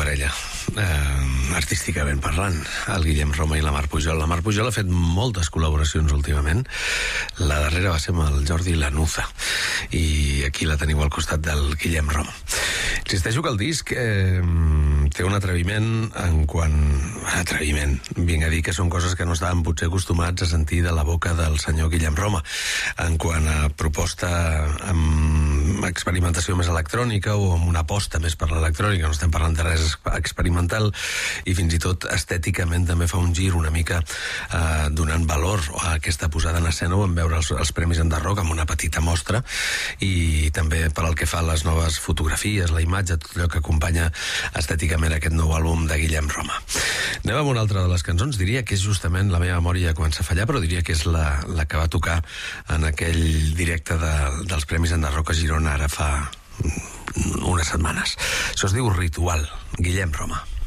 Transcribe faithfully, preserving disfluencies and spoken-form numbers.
parella, eh, artísticament parlant, el Guillem Roma i la Mar Pujol. La Mar Pujol ha fet moltes col·laboracions últimament. La darrera va ser amb el Jordi Lanuza, i aquí la teniu al costat del Guillem Roma. Insisteixo que el disc eh, té un atreviment en quant... Atreviment, vinc a dir que són coses que no estàvem potser acostumats a sentir de la boca del senyor Guillem Roma, en quant a proposta amb experimentació més electrònica o amb una aposta més per l'electrònica. No estem parlant de res experimental, i fins i tot estèticament també fa un gir una mica eh, donant valor a aquesta posada en escena. Ho vam veure els, els Premis Enderrock amb una petita mostra, i també per al que fa a les noves fotografies, la imatge, tot allò que acompanya estèticament aquest nou àlbum de Guillem Roma. Anem amb una altra de les cançons. Diria que és justament, la meva memòria ja comença a fallar, però diria que és la, la que va tocar en aquell directe de, dels Premis Enderrock a Girona ara fa unes setmanes. Això es diu Ritual, Guillem Roma.